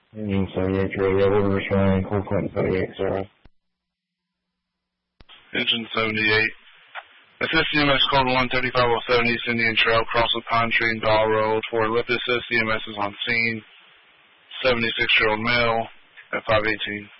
Engine 78, Juliet, we'll return, Cool Clinton 78, Engine 78. Assist CMS code 13507 East Indian Trail, cross the Pine Tree and Doll Road. For Olympus, CMS is on scene. 76-year-old male at 518.